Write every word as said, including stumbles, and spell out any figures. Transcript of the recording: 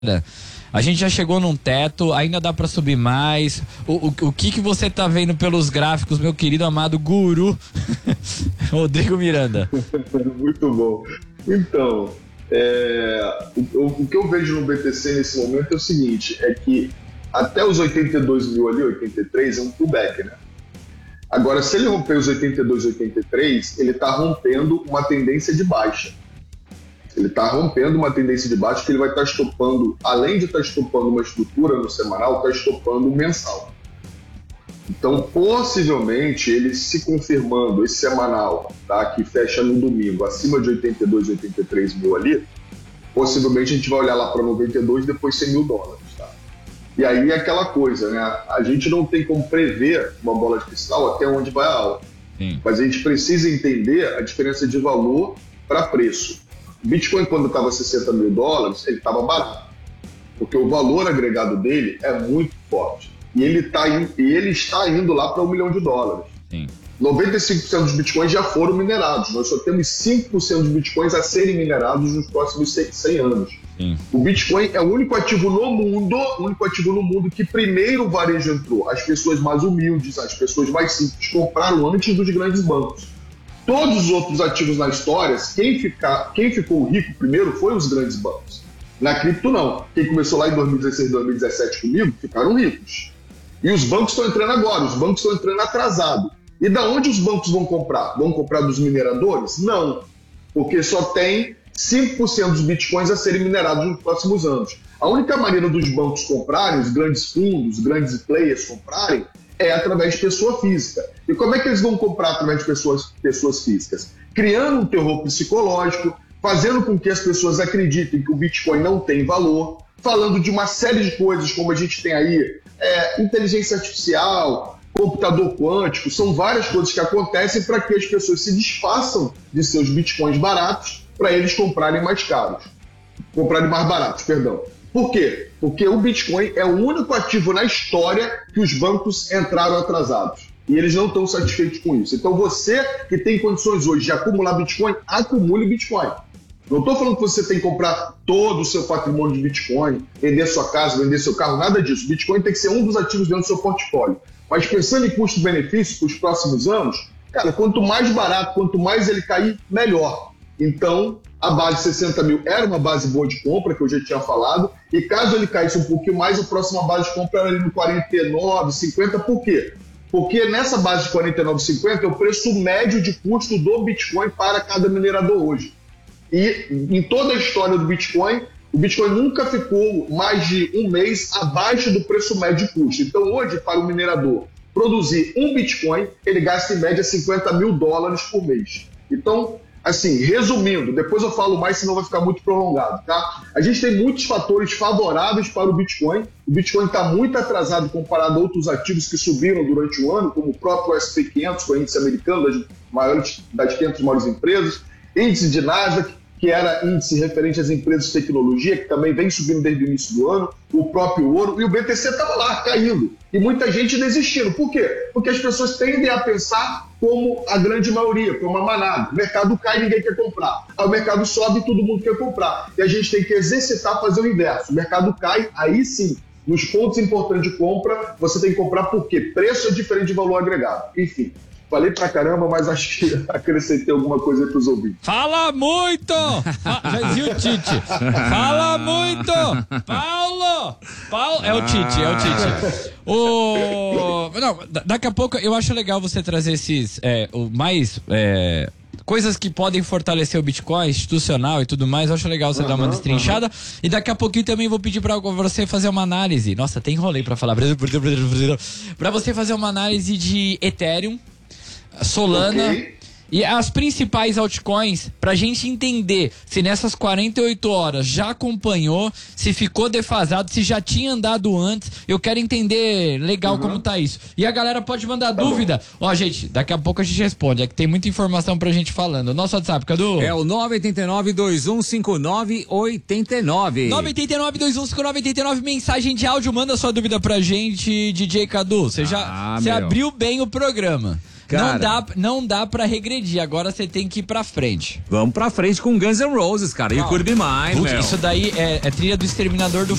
A gente já chegou num teto, ainda dá pra subir mais. O, o, o que que você tá vendo pelos gráficos, meu querido amado guru Rodrigo Miranda? Muito bom. Então, é, o, o que eu vejo no B T C nesse momento é o seguinte, é que até os oitenta e dois mil ali, oitenta e três, é um pullback, né? Agora, se ele romper os oitenta e dois, oitenta e três, ele tá rompendo uma tendência de baixa. Ele está rompendo uma tendência de baixa que ele vai estar tá estopando, além de estar tá estopando uma estrutura no semanal, está estopando o mensal. Então, possivelmente, ele se confirmando, esse semanal, tá, que fecha no domingo, acima de oitenta e dois, oitenta e três mil ali, possivelmente a gente vai olhar lá para noventa e dois e depois cem mil dólares. Tá? E aí é aquela coisa, né? A gente não tem como prever uma bola de cristal até onde vai a alta. Sim. Mas a gente precisa entender a diferença de valor para preço. O Bitcoin, quando estava a sessenta mil dólares, ele estava barato, porque o valor agregado dele é muito forte. E ele, tá in, e ele está indo lá para um milhão de dólares. Sim. noventa e cinco por cento dos Bitcoins já foram minerados. Nós só temos cinco por cento dos Bitcoins a serem minerados nos próximos cem anos. Sim. O Bitcoin é o único ativo no mundo, o único ativo no mundo que primeiro o varejo entrou. As pessoas mais humildes, as pessoas mais simples compraram antes dos grandes bancos. Todos os outros ativos na história, quem, ficar, quem ficou rico primeiro foi os grandes bancos. Na cripto, não. Quem começou lá em dois mil e dezesseis, dois mil e dezessete comigo, ficaram ricos. E os bancos estão entrando agora, os bancos estão entrando atrasado. E da onde os bancos vão comprar? Vão comprar dos mineradores? Não, porque só tem cinco por cento dos bitcoins a serem minerados nos próximos anos. A única maneira dos bancos comprarem, os grandes fundos, os grandes players comprarem, é através de pessoa física. E como é que eles vão comprar através de pessoas, pessoas físicas? Criando um terror psicológico, fazendo com que as pessoas acreditem que o Bitcoin não tem valor, falando de uma série de coisas, como a gente tem aí, é, inteligência artificial, computador quântico, são várias coisas que acontecem para que as pessoas se desfaçam de seus Bitcoins baratos para eles comprarem mais caros. Comprarem mais baratos, perdão. Por quê? Porque o Bitcoin é o único ativo na história que os bancos entraram atrasados. E eles não estão satisfeitos com isso. Então você que tem condições hoje de acumular Bitcoin, acumule Bitcoin. Não estou falando que você tem que comprar todo o seu patrimônio de Bitcoin, vender sua casa, vender seu carro, nada disso. Bitcoin tem que ser um dos ativos dentro do seu portfólio. Mas pensando em custo-benefício para os próximos anos, cara, quanto mais barato, quanto mais ele cair, melhor. Então, a base de sessenta mil era uma base boa de compra, que eu já tinha falado, e caso ele caísse um pouquinho mais, a próxima base de compra era ali no quarenta e nove, cinquenta. Por quê? Porque nessa base de quarenta e nove, cinquenta é o preço médio de custo do Bitcoin para cada minerador hoje. E em toda a história do Bitcoin, o Bitcoin nunca ficou mais de um mês abaixo do preço médio de custo. Então hoje, para o minerador produzir um Bitcoin, ele gasta em média cinquenta mil dólares por mês. Então, assim, resumindo, depois eu falo mais, senão vai ficar muito prolongado, tá? A gente tem muitos fatores favoráveis para o Bitcoin. O Bitcoin está muito atrasado comparado a outros ativos que subiram durante o ano, como o próprio S and P quinhentos, que é o índice americano das, maiores, das quinhentas maiores empresas, índice de Nasdaq, que era índice referente às empresas de tecnologia, que também vem subindo desde o início do ano, o próprio ouro, e o B T C estava lá, caindo. E muita gente desistindo. Por quê? Porque as pessoas tendem a pensar como a grande maioria, como a manada. O mercado cai e ninguém quer comprar. Aí o mercado sobe e todo mundo quer comprar. E a gente tem que exercitar, fazer o inverso. O mercado cai, aí sim, nos pontos importantes de compra, você tem que comprar por quê? Preço é diferente de valor agregado. Enfim. Falei pra caramba, mas acho que acrescentei alguma coisa pros ouvintes. Fala muito! Já viu o Tite? Fala muito! Paulo! Paulo! É o Tite, é o Tite. O... Não, daqui a pouco eu acho legal você trazer esses é, o mais... É... coisas que podem fortalecer o Bitcoin, institucional e tudo mais. Eu acho legal você uhum, dar uma destrinchada. Uhum. E daqui a pouquinho também vou pedir pra você fazer uma análise. Nossa, tem enrolei pra falar. Pra você fazer uma análise de Ethereum, Solana, okay, e as principais altcoins, pra gente entender se nessas quarenta e oito horas já acompanhou, se ficou defasado, se já tinha andado antes. Eu quero entender legal uhum. como tá isso. E a galera pode mandar tá dúvida. Ó, oh, gente, daqui a pouco a gente responde. É que tem muita informação pra gente falando. Nosso WhatsApp, Cadu? É o nove oito nove, dois um cinco nove, oito nove. nove oito nove, dois um cinco nove, oito nove. Mensagem de áudio, manda sua dúvida pra gente, D J Cadu. Você já ah, você abriu bem o programa. Cara, não dá, não dá pra regredir, agora você tem que ir pra frente. Vamos pra frente com Guns N' Roses, cara. E o Could Be Mine, Putz, meu. isso daí é, é trilha do Exterminador do